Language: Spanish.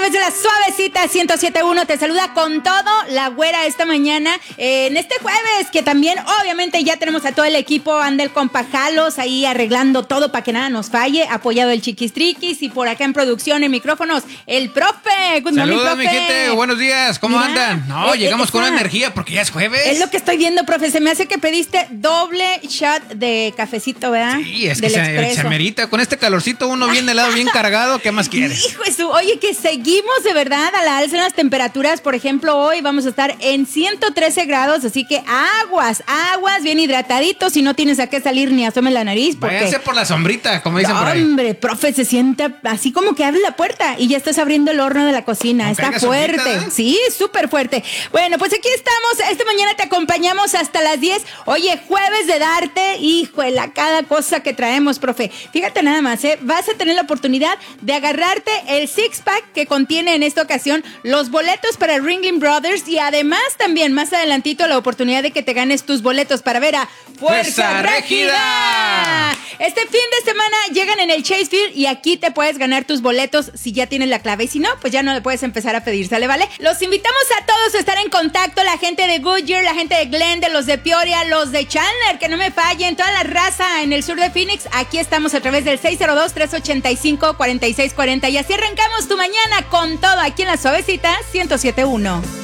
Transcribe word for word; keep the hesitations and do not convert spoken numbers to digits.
través de la Suavecita ciento siete punto uno. Te saluda con todo la güera esta mañana, eh, en este jueves, que también obviamente ya tenemos a todo el equipo, anda el compa Jalos ahí arreglando todo para que nada nos falle, apoyado el Chiquistriquis, y por acá en producción, en micrófonos, el profe. Good morning, Saludos, profe. mi gente, buenos días, ¿cómo Mira, andan? No, eh, llegamos esa, con una energía porque ya es jueves. Es lo que estoy viendo, profe, se me hace que pediste doble shot de cafecito, ¿verdad? Sí, es Del que se, se amerita, con este calorcito uno bien helado, bien cargado, ¿qué más quieres? Hijo de su, oye, que seguimos de verdad a la alza en las temperaturas. Por ejemplo, hoy vamos a estar en ciento trece grados, así que aguas, aguas, bien hidrataditos, si no tienes a qué salir ni asome la nariz. Porque... váyanse por la sombrita, como dicen no, por ahí. Hombre, profe, se siente así como que abre la puerta y ya estás abriendo el horno de la cocina. No, está pega fuerte, sombrita, ¿eh? Sí, súper fuerte. Bueno, pues aquí estamos, esta mañana te acompañamos hasta las diez. Oye, jueves de darte, híjole, cada cosa que traemos, profe. Fíjate nada más, ¿eh? Vas a tener la oportunidad de agarrarte el six-pack que contiene en esta ocasión los boletos para Ringling Brothers, y además también más adelantito la oportunidad de que te ganes tus boletos para ver a Fuerza, ¡Fuerza Régida! Régida! Este fin de semana llegan en el Chase Field y aquí te puedes ganar tus boletos si ya tienes la clave, y si no, pues ya no le puedes empezar a pedir, ¿sale? ¿Vale? Los invitamos a todos a estar en contacto, la gente de Goodyear, la gente de Glendale, los de Peoria, los de Chandler, que no me fallen, toda la raza en el sur de Phoenix. Aquí estamos a través del seis cero dos, tres ocho cinco, cuatro seis cuatro cero, y así arrancamos tu mañana con todo aquí en la Suavecita ciento siete punto uno.